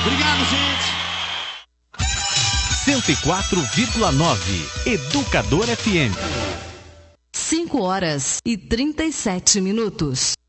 Obrigado, gente. 104,9 Educador FM. 5 horas e 37 minutos.